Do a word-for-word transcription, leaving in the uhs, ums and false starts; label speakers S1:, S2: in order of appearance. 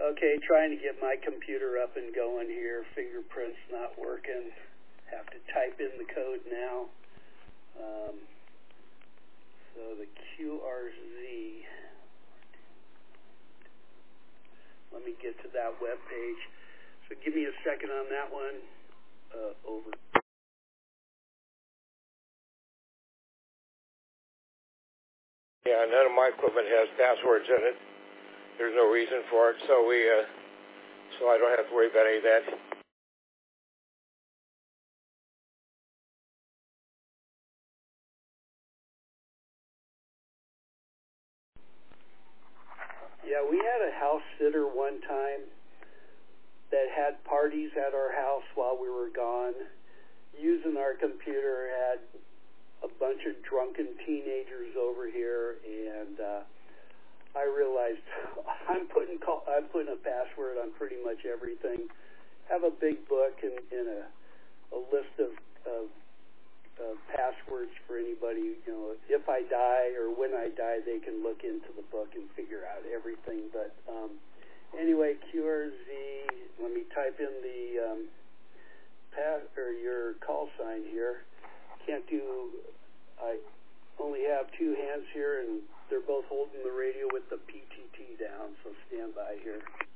S1: Okay, trying to get my computer up and going here. Fingerprint's not working. Have to type in the code now. Um, so the Q R Z. Let me get to that web page. So give me a second on that one. Uh, over.
S2: Yeah, none of my equipment has passwords in it. There's no reason for it, so we, uh, so I don't have to worry about any of that.
S1: Yeah, we had a house sitter one time that had parties at our house while we were gone. Using our computer, had a bunch of drunken teenagers over here, and uh, I realized I'm putting call, I'm putting a password on pretty much everything. Have a big book and, and a, a list of, of, of passwords for anybody. You know, if I die or when I die, they can look into the book and figure out everything. But um, anyway, Q R Z. Let me type in the um, pass or your call sign here. Can't do. I only have two hands here, and they're both holding the radio with the P T T down. So stand by here.